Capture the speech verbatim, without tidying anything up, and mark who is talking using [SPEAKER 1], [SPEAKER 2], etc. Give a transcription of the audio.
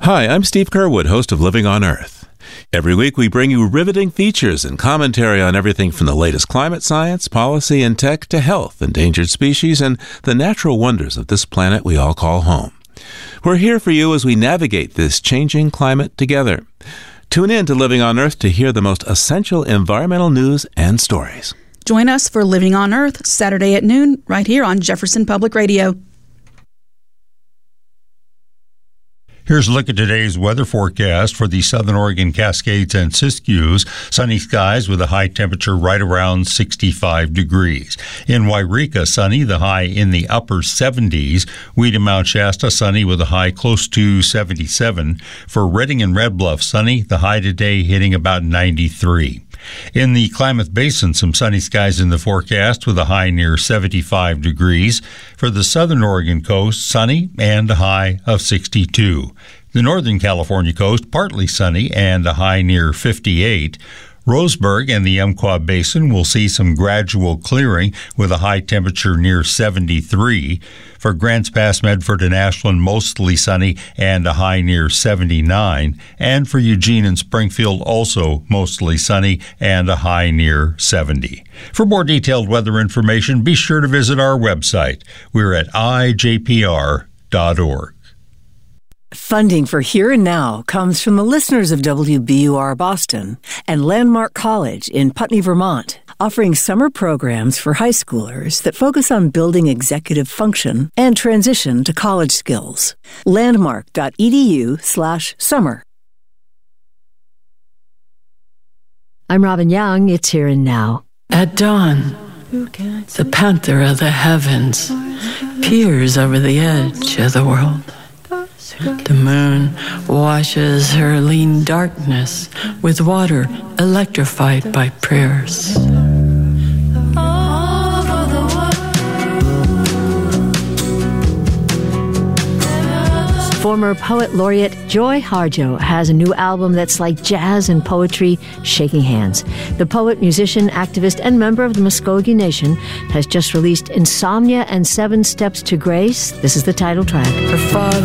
[SPEAKER 1] Hi, I'm Steve Kerwood, host of Living on Earth. Every week we bring you riveting features and commentary on everything from the latest climate science, policy, and tech to health, endangered species, and the natural wonders of this planet we all call home. We're here for you as we navigate this changing climate together. Tune in to Living on Earth to hear the most essential environmental news and stories.
[SPEAKER 2] Join us for Living on Earth, Saturday at noon, right here on Jefferson Public Radio.
[SPEAKER 3] Here's a look at today's weather forecast for the Southern Oregon Cascades and Siskiyous. Sunny skies with a high temperature right around sixty-five degrees. In Wairika, sunny, the high in the upper seventies. Weed and Mount Shasta, sunny with a high close to seventy-seven. For Redding and Red Bluff, sunny, the high today hitting about ninety-three. In the Klamath Basin, some sunny skies in the forecast with a high near seventy-five degrees. For the southern Oregon coast, sunny and a high of sixty-two. The northern California coast, partly sunny and a high near fifty-eight. Roseburg and the Umpqua Basin will see some gradual clearing with a high temperature near seventy-three. For Grants Pass, Medford, and Ashland, mostly sunny and a high near seventy-nine. And for Eugene and Springfield, also mostly sunny and a high near seventy. For more detailed weather information, be sure to visit our website. We're at I J P R dot org.
[SPEAKER 4] Funding for Here and Now comes from the listeners of W B U R Boston and Landmark College in Putney, Vermont, offering summer programs for high schoolers that focus on building executive function and transition to college skills. Landmark.edu slash summer.
[SPEAKER 5] I'm Robin Young. It's Here and Now.
[SPEAKER 6] At dawn, the panther of the heavens peers over the edge of the world. The moon washes her lean darkness with water electrified by prayers.
[SPEAKER 5] Former poet laureate Joy Harjo has a new album that's like jazz and poetry shaking hands. The poet, musician, activist, and member of the Muskogee Nation has just released Insomnia and Seven Steps to Grace. This is the title track.
[SPEAKER 6] Her father